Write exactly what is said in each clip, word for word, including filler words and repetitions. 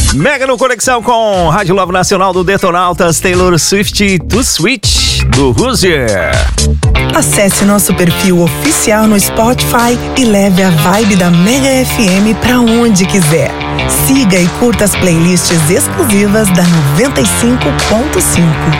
Mega no Conexão com Rádio Love Nacional do Detonautas, Taylor Swift to Switch, do Hoosier. Acesse nosso perfil oficial no Spotify e leve a vibe da Mega F M pra onde quiser. Siga e curta as playlists exclusivas da noventa e cinco ponto cinco.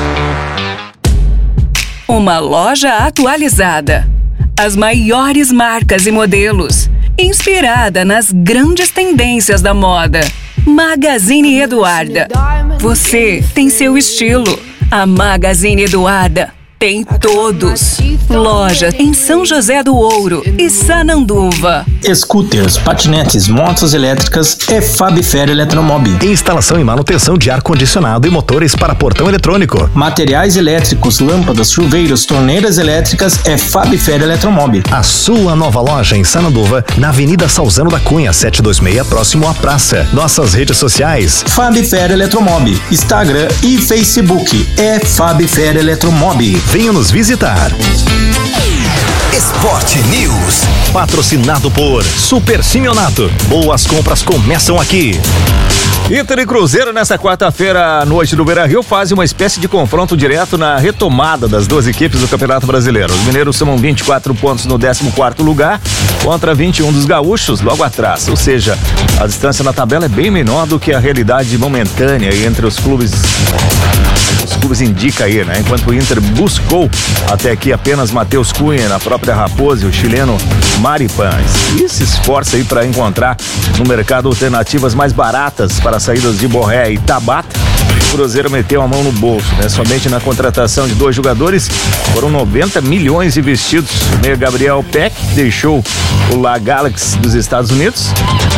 Uma loja atualizada. As maiores marcas e modelos. Inspirada nas grandes tendências da moda. Magazine Eduarda. Você tem seu estilo. A Magazine Eduarda tem todos. Loja em São José do Ouro e Sananduva. Scooters, patinetes, motos elétricas é Fabifer Eletromob. Instalação e manutenção de ar-condicionado e motores para portão eletrônico. Materiais elétricos, lâmpadas, chuveiros, torneiras elétricas é Fabifer Eletromob. A sua nova loja em Sananduva, na Avenida Salzano da Cunha, setecentos e vinte e seis, próximo à praça. Nossas redes sociais: Fabifer Eletromob, Instagram e Facebook é Fabifer Eletromob. Venha nos visitar. Esporte News. Patrocinado por Super Simeonato. Boas compras começam aqui. Inter e Cruzeiro nesta quarta-feira à noite do Beira-Rio fazem uma espécie de confronto direto na retomada das duas equipes do Campeonato Brasileiro. Os mineiros somam vinte e quatro pontos no décimo quarto lugar contra vinte e um dos gaúchos logo atrás. Ou seja, a distância na tabela é bem menor do que a realidade momentânea entre os clubes. Os clubes indica aí, né? Enquanto o Inter buscou até aqui apenas Matheus Cunha na própria Raposa e o chileno Maripan. E se esforça aí para encontrar no mercado alternativas mais baratas para saídas de Borré e Tabata. O Cruzeiro meteu a mão no bolso, né? Somente na contratação de dois jogadores foram noventa milhões investidos. O meio Gabriel Peck deixou o La Galaxy dos Estados Unidos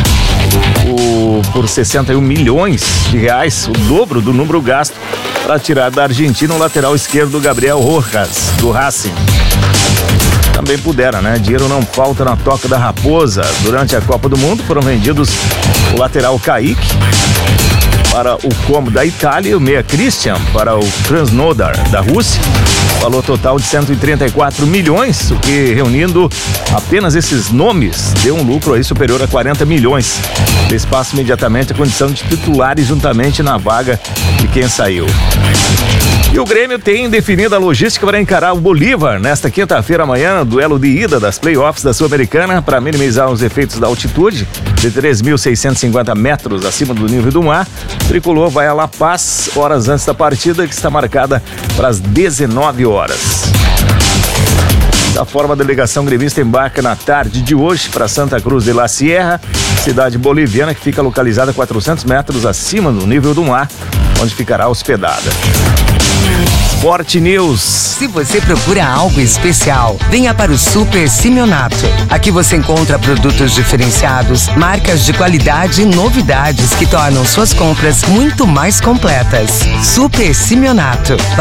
o, por sessenta e um milhões de reais, o dobro do número gasto para tirar da Argentina o lateral esquerdo Gabriel Rojas, do Racing. Também puderam, né? Dinheiro não falta na toca da Raposa. Durante a Copa do Mundo foram vendidos o lateral Kaique para o Como da Itália e o meia Christian para o Krasnodar da Rússia. Valor total de cento e trinta e quatro milhões, o que, reunindo apenas esses nomes, deu um lucro aí superior a quarenta milhões. Eles passam imediatamente a condição de titulares juntamente na vaga de quem saiu. E o Grêmio tem definido a logística para encarar o Bolívar nesta quinta-feira amanhã, duelo de ida das playoffs da Sul-Americana, para minimizar os efeitos da altitude de três mil seiscentos e cinquenta metros acima do nível do mar. O tricolor vai a La Paz horas antes da partida, que está marcada para as dezenove horas. Da forma, a delegação gremista embarca na tarde de hoje para Santa Cruz de la Sierra, cidade boliviana que fica localizada a quatrocentos metros acima do nível do mar, onde ficará hospedada. Sport News. Se você procura algo especial, venha para o Super Simeonato. Aqui você encontra produtos diferenciados, marcas de qualidade e novidades que tornam suas compras muito mais completas. Super Simeonato.